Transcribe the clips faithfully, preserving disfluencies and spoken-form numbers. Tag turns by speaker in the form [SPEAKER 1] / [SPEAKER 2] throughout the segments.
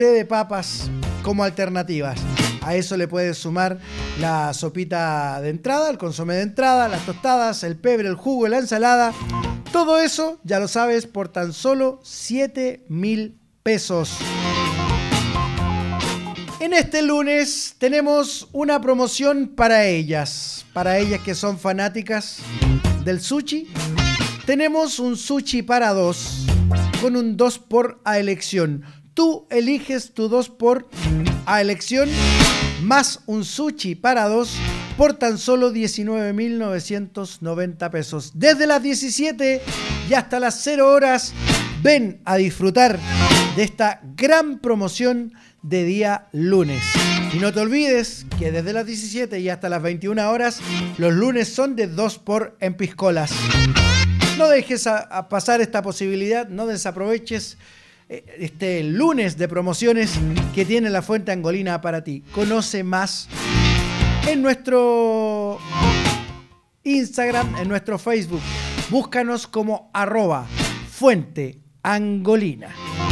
[SPEAKER 1] de papas como alternativas. A eso le puedes sumar la sopita de entrada, el consomé de entrada, las tostadas, el pebre, el jugo, la ensalada. Todo eso, ya lo sabes, por tan solo siete mil pesos. En este lunes tenemos una promoción para ellas, para ellas que son fanáticas del sushi. Tenemos un sushi para dos, con un dos por a elección. Tú eliges tu dos por a elección, más un sushi para dos por tan solo diecinueve mil novecientos noventa pesos. Desde las diecisiete y hasta las cero horas, ven a disfrutar de esta gran promoción de día lunes. Y no te olvides que desde las diecisiete y hasta las veintiuna horas, los lunes son de dos por en piscolas. No dejes a, a pasar esta posibilidad, no desaproveches este lunes de promociones que tiene la Fuente Angolina para ti. Conoce más en nuestro Instagram, en nuestro Facebook. Búscanos como arroba Fuente Angolina.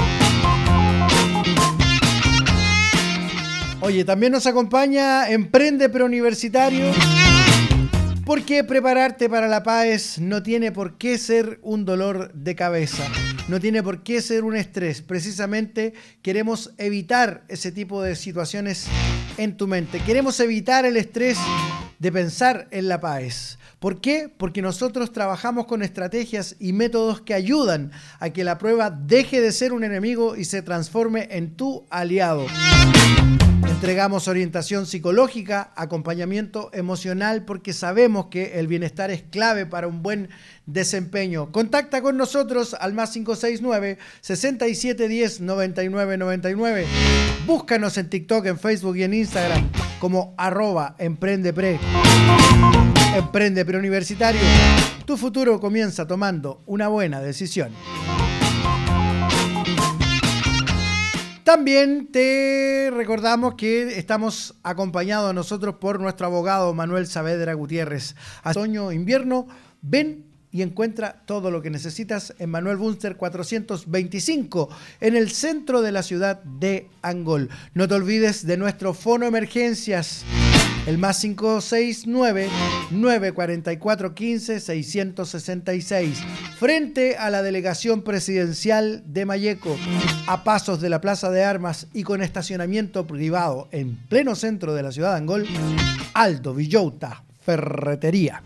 [SPEAKER 1] Oye, también nos acompaña Emprende Preuniversitario, porque prepararte para la PAES no tiene por qué ser un dolor de cabeza, no tiene por qué ser un estrés. Precisamente queremos evitar ese tipo de situaciones en tu mente. Queremos evitar el estrés de pensar en la PAES. ¿Por qué? Porque nosotros trabajamos con estrategias y métodos que ayudan a que la prueba deje de ser un enemigo y se transforme en tu aliado. Entregamos orientación psicológica, acompañamiento emocional, porque sabemos que el bienestar es clave para un buen desempeño. Contacta con nosotros al más cinco seis nueve, sesenta y siete diez, noventa y nueve noventa y nueve. Búscanos en TikTok, en Facebook y en Instagram como arroba emprendepre. Emprende Preuniversitario. Tu futuro comienza tomando una buena decisión. También te recordamos que estamos acompañados nosotros por nuestro abogado Manuel Saavedra Gutiérrez. Otoño, invierno, ven y encuentra todo lo que necesitas en Manuel Bunster cuatrocientos veinticinco, en el centro de la ciudad de Angol. No te olvides de nuestro Fono Emergencias, el más cinco seis nueve, nueve cuatro cuatro, uno cinco, seis seis seis, frente a la delegación presidencial de Malleco, a pasos de la Plaza de Armas y con estacionamiento privado en pleno centro de la ciudad de Angol. Aldo Villota Ferretería.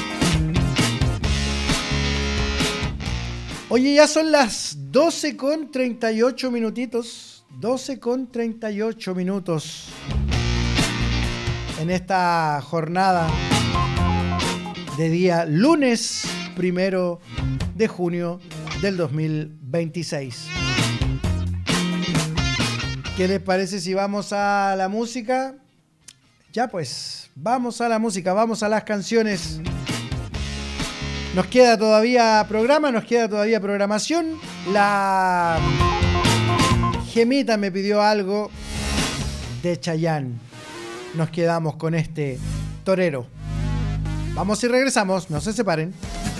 [SPEAKER 1] Oye, ya son las doce con treinta y ocho minutitos, doce con treinta y ocho minutos en esta jornada de día lunes primero de junio del dos mil veintiséis. ¿Qué les parece si vamos a la música? Ya pues, vamos a la música, vamos a las canciones. Nos queda todavía programa, nos queda todavía programación. La Gemita me pidió algo de Chayanne. Nos quedamos con este torero. Vamos y regresamos, no se separen.